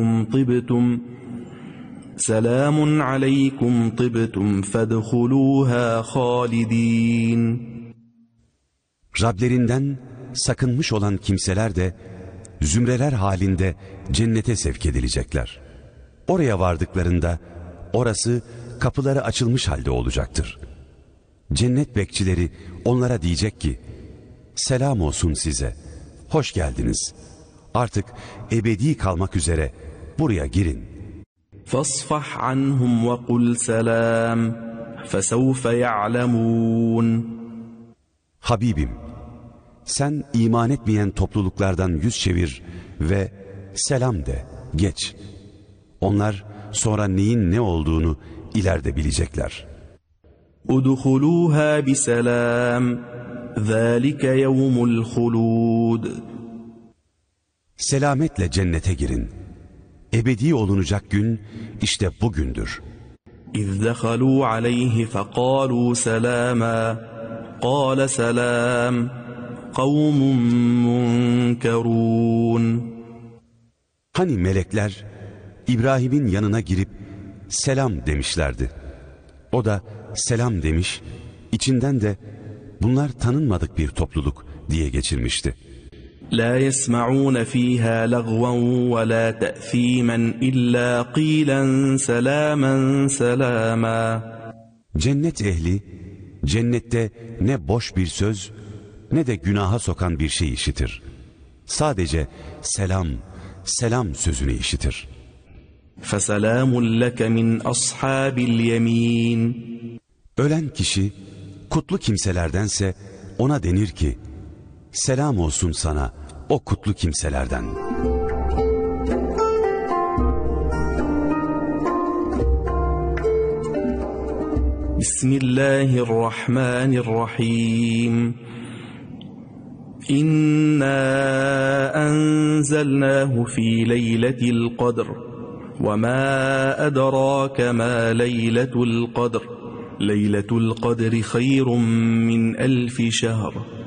طبتم سلام عليكم طبتم فادخلوها خالدين. Rablerinden sakınmış olan kimseler de zümreler halinde cennete sevk edilecekler. Oraya vardıklarında orası kapıları açılmış halde olacaktır. Cennet bekçileri onlara diyecek ki, selam olsun size, hoş geldiniz. Artık ebedi kalmak üzere buraya girin. فَاصْفَحْ عَنْهُمْ وَقُلْ سَلَامٌ فَسَوْفَ يَعْلَمُونَ. Habibim, sen iman etmeyen topluluklardan yüz çevir ve selam de, geç. Onlar sonra neyin ne olduğunu ileride bilecekler. اُدْخُلُوهَا بِسَلَامٍ ذَٰلِكَ يَوْمُ الْخُلُودِ. Selametle cennete girin. Ebedi olunacak gün işte bugündür. اِذْ دَخَلُوا عَلَيْهِ فَقَالُوا سَلَامًا قَالَ سَلَامٌ قَوْمٌ مُنْكَرُونَ. Hani melekler İbrahim'in yanına girip selam demişlerdi. O da selam demiş, içinden de bunlar tanınmadık bir topluluk diye geçirmişti. لَا يَسْمَعُونَ ف۪يهَا لَغْوًا وَلَا تَأْث۪يمًا اِلَّا قِيلًا سَلَامًا سَلَامًا. Cennet ehli, cennette ne boş bir söz, ne de günaha sokan bir şey işitir. Sadece selam, selam sözünü işitir. فَسَلَامٌ لَكَ مِنْ أَصْحَابِ الْيَم۪ينَ. Ölen kişi, kutlu kimselerdense ona denir ki, selam olsun sana o kutlu kimselerden. Bismillahirrahmanirrahim. İnna enzelnahu fi leyletil kadr. Ve ma edrake ma leyletul kadr. Leyletul kadri hayrun min elfi şehr.